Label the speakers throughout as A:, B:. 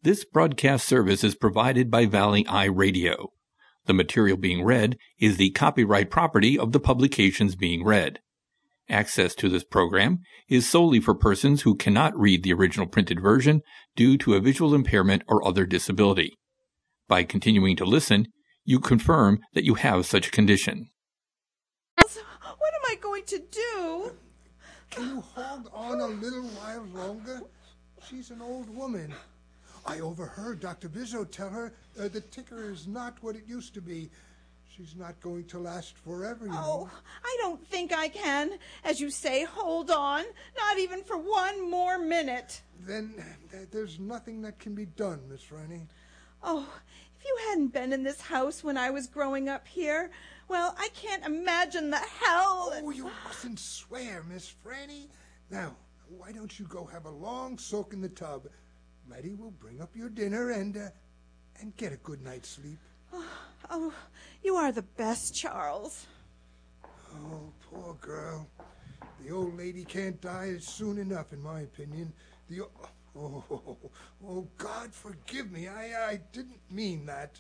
A: This broadcast service is provided by Valley Eye Radio. The material being read is the copyright property of the publications being read. Access to this program is solely for persons who cannot read the original printed version due to a visual impairment or other disability. By continuing to listen, you confirm that you have such a condition.
B: What am I going to do?
C: Can you hold on a little while longer? She's an old woman. I overheard Dr. Bizzo tell her the ticker is not what it used to be. She's not going to last forever, you know.
B: I don't think I can. As you say, hold on. Not even for one more minute.
C: Then there's nothing that can be done, Miss Franny.
B: Oh, if you hadn't been in this house when I was growing up here, well, I can't imagine the hell.
C: Oh, you mustn't swear, Miss Franny. Now, why don't you go have a long soak in the tub? Letty will bring up your dinner and get a good night's sleep.
B: Oh, you are the best, Charles.
C: Oh, poor girl. The old lady can't die soon enough, in my opinion. Oh, God forgive me. I didn't mean that.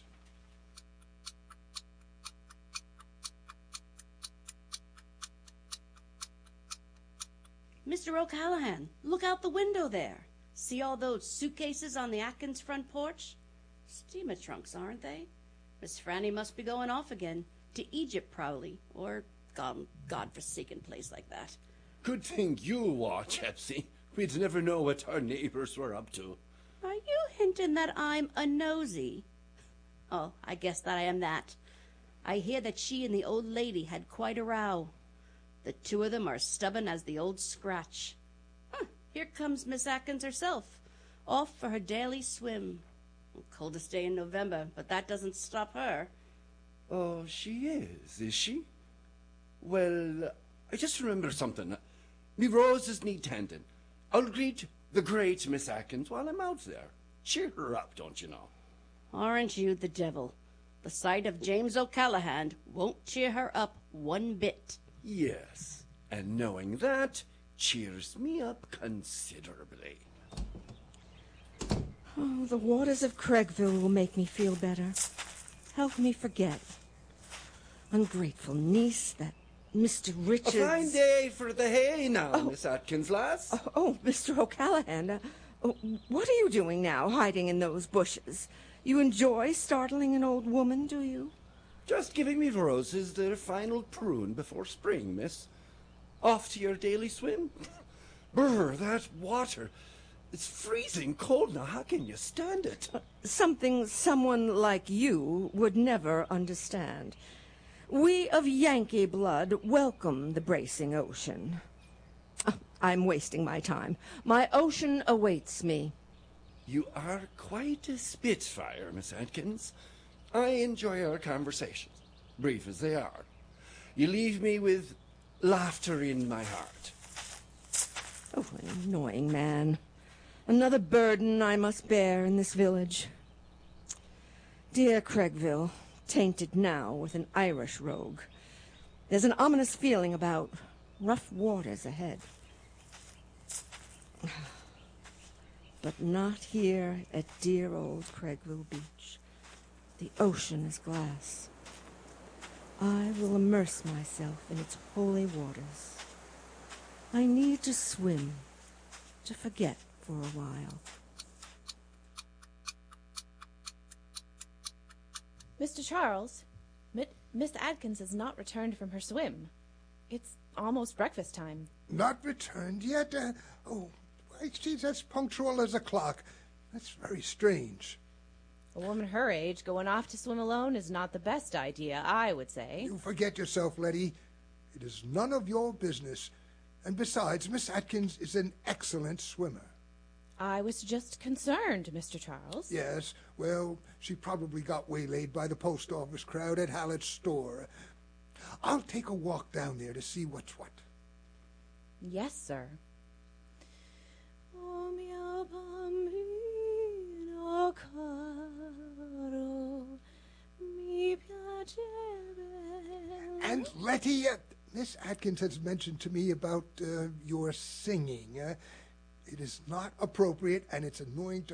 D: Mr. O'Callahan, look out the window there. See all those suitcases on the Atkins front porch? Steamer trunks, aren't they? Miss Franny must be going off again. To Egypt, probably. Or godforsaken place like that.
E: Good thing you watch, Epsy. We'd never know what our neighbors were up to.
D: Are you hinting that I'm a nosy? Oh, I guess that I am that. I hear that she and the old lady had quite a row. The two of them are stubborn as the old scratch. Here comes Miss Atkins herself, off for her daily swim. Coldest day in November, but that doesn't stop her.
E: Oh, she is she? Well, I just remember something. Me roses need tending. I'll greet the great Miss Atkins while I'm out there. Cheer her up, don't you know?
D: Aren't you the devil? The sight of James O'Callahan won't cheer her up one bit.
E: Yes, and knowing that cheers me up considerably.
F: Oh, the waters of Craigville will make me feel better. Help me forget. Ungrateful niece, that Mr. Richards...
E: A fine day for the hay now, Miss Atkins, lass.
F: Mr. O'Callahan, what are you doing now, hiding in those bushes? You enjoy startling an old woman, do you?
E: Just giving me roses their final prune before spring, miss. Off to your daily swim? Brr, that water. It's freezing cold now. How can you stand it?
F: Something someone like you would never understand. We of Yankee blood welcome the bracing ocean. I'm wasting my time. My ocean awaits me.
E: You are quite a spitfire, Miss Atkins. I enjoy our conversations, brief as they are. You leave me with laughter in my heart.
F: Oh, an annoying man. Another burden I must bear in this village. Dear Craigville, tainted now with an Irish rogue. There's an ominous feeling about rough waters ahead. But not here at dear old Craigville Beach. The ocean is glass. I will immerse myself in its holy waters. I need to swim, to forget for a while.
G: Mr. Charles, Miss Atkins has not returned from her swim. It's almost breakfast time.
C: Not returned yet? She's as punctual as a clock. That's very strange.
G: A woman her age going off to swim alone is not the best idea, I would say.
C: You forget yourself, Letty. It is none of your business. And besides, Miss Atkins is an excellent swimmer.
G: I was just concerned, Mr. Charles.
C: Yes, well, she probably got waylaid by the post office crowd at Hallett's store. I'll take a walk down there to see what's what.
G: Yes, sir.
C: And Letty, Miss Atkins has mentioned to me about your singing. It is not appropriate, and it's annoying to